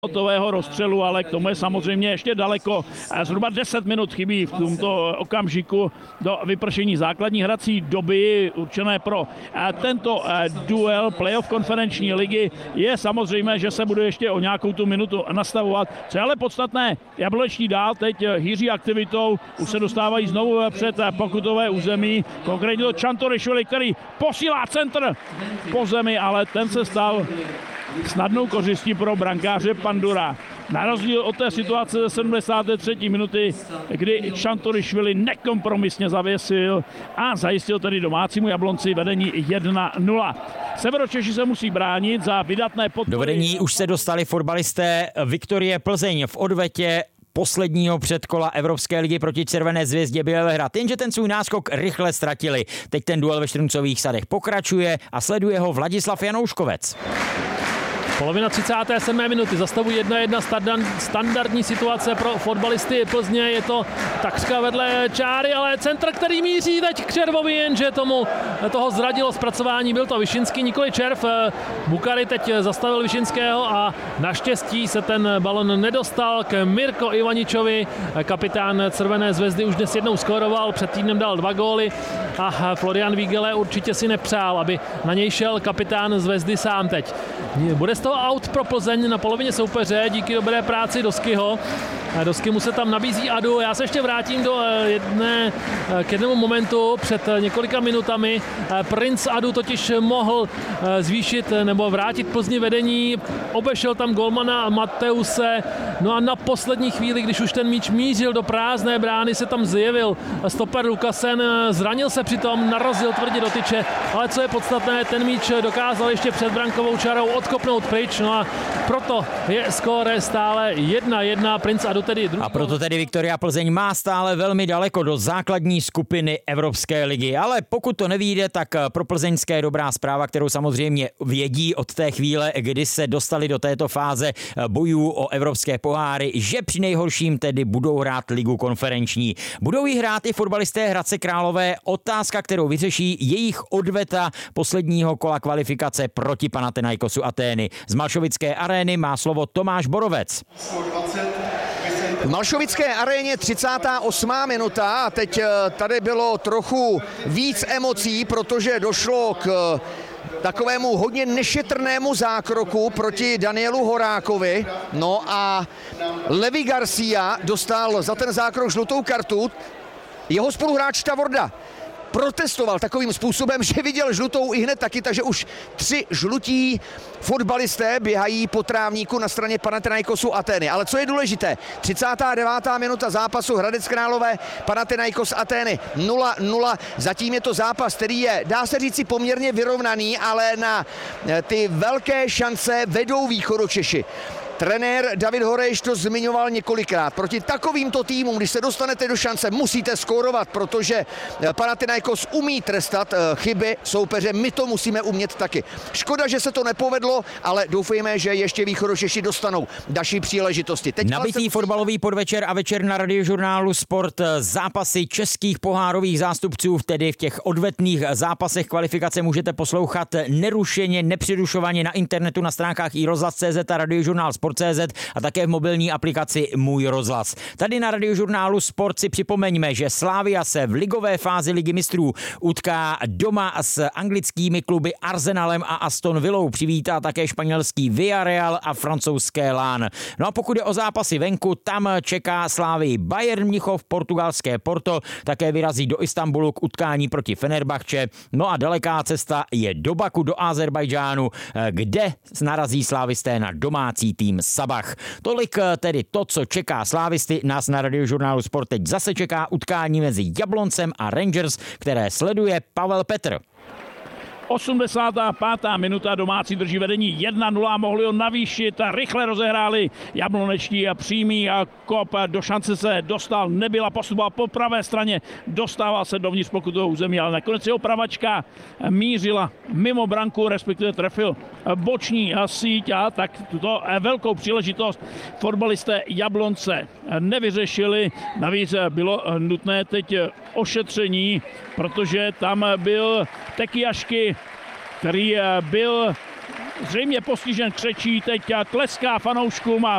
hotového rozstřelu, ale k tomu je samozřejmě ještě daleko. Zhruba 10 minut chybí v tomto okamžiku do vypršení základní hrací doby určené pro tento duel playoff konferenční ligy. Je samozřejmé, že se bude ještě o nějakou tu minutu nastavovat. Co je ale podstatné, Jabloneční dál teď hýří aktivitou, už se dostávají znovu před pokutové území, konkrétně to Čantorišvili, který posílá centr po zemi, ale ten se stal snadnou kořistí pro brankáře Pandura. Na rozdíl od té situace ze 73. minuty, kdy Čantorišvili nekompromisně zavěsil a zajistil tedy domácímu Jablonci vedení 1-0. Severočeši se musí bránit za vydatné podpory. Do vedení už se dostali fotbalisté Viktorie Plzeň v odvetě posledního předkola Evropské ligy proti Červené zvězdě Bělehrad. Jenže ten svůj náskok rychle ztratili. Teď ten duel ve Štruncových sadech pokračuje a sleduje ho Vladislav Janouškovec. Polovina 37. minuty, zastavu 1-1, standardní situace pro fotbalisty Plzně, je to takřka vedle čáry, ale centr, který míří teď k Červovi, jenže toho zradilo zpracování, byl to Višinský, nikoli Červ. Bukary teď zastavil Višinského a naštěstí se ten balon nedostal k Mirko Ivaničovi. Kapitán Červené zvezdy už dnes jednou skóroval, před týdnem dal 2 góly a Florian Vígele určitě si nepřál, aby na něj šel kapitán Zvezdy sám teď. Bude z toho out pro Plzeň na polovině soupeře díky dobré práci Doskyho. Dosky mu se tam nabízí Adu. Já se ještě vrátím k jednomu momentu před několika minutami. Princ Adu totiž mohl zvýšit nebo vrátit Plzni vedení. Obešel tam golmana Mateuse. No a na poslední chvíli, když už ten míč mířil do prázdné brány, se tam zjevil stoper Lukasen. Zranil se přitom, narazil tvrdě do tyče, ale co je podstatné, ten míč dokázal ještě před brankovou čarou odkopnout pryč. No a proto je skóre stále 1-1. Princ Adu tedy druhý. A proto tedy Viktoria Plzeň má stále velmi daleko do základní skupiny Evropské ligy. Ale pokud to nevyjde, tak pro plzeňské dobrá zpráva, kterou samozřejmě vědí od té chvíle, kdy se dostali do této fáze bojů o evropské poháry, že při nejhorším tedy budou hrát ligu konferenční. Budou ji hrát i fotbalisté Hradce Králové. Otázka, kterou vyřeší jejich odveta posledního kola kvalifikace proti Panathinaikosu Atény. Z Malšovické arény má slovo Tomáš Borovec. V Malšovické aréně 38. minuta a teď tady bylo trochu víc emocí, protože došlo k takovému hodně nešetrnému zákroku proti Danielu Horákovi. No a Levi Garcia dostal za ten zákrok žlutou kartu. Jeho spoluhráč Tavorda protestoval takovým způsobem, že viděl žlutou i hned taky, takže už 3 žlutí fotbalisté běhají po trávníku na straně Panathinaikosu Atény. Ale co je důležité, 39. minuta zápasu Hradec Králové, Panathinaikos Atény 0-0. Zatím je to zápas, který je, dá se říci, poměrně vyrovnaný, ale na ty velké šance vedou Východočeši. Trenér David Horejš to zmiňoval několikrát. Proti takovýmto týmům, když se dostanete do šance, musíte skórovat, protože Panathinaikos umí trestat chyby soupeře. My to musíme umět taky. Škoda, že se to nepovedlo, ale doufejme, že ještě Východočeši dostanou další příležitosti. Nabitý fotbalový podvečer a večer na Radiožurnálu Sport. Zápasy českých pohárových zástupců, tedy v těch odvetných zápasech kvalifikace můžete poslouchat nerušeně, nepřerušovaně na internetu na stránkách iRozhlas.cz a Radiožurnál Sport a také v mobilní aplikaci Můj rozhlas. Tady na Radiožurnálu Sport si připomeňme, že Slavia se v ligové fázi Ligy mistrů utká doma s anglickými kluby Arsenalem a Aston Villou. Přivítá také španělský Villarreal a francouzské Lán. No a pokud je o zápasy venku, tam čeká Slavii Bayern Mnichov, portugalské Porto, také vyrazí do Istanbulu k utkání proti Fenerbahče. No a daleká cesta je do Baku, do Azerbajdžánu, kde narazí slávisté na domácí tým Sabah. Tolik tedy to, co čeká slávisty. Nás na Radiožurnálu Sport teď zase čeká utkání mezi Jabloncem a Rangers, které sleduje Pavel Petr. 85. minuta, domácí drží vedení 1-0, mohli ho navýšit, rychle rozehráli jablonečtí a přímý a kop do šance se dostal, nebyla, postupoval po pravé straně, dostával se dovnitř pokutového území, ale nakonec jeho pravačka mířila mimo branku, respektive trefil boční síť a tak tuto velkou příležitost fotbalisté Jablonce nevyřešili. Navíc bylo nutné teď ošetření, protože tam byl Tekiašky, který byl zřejmě postižen křečí, teď tleská fanouškům a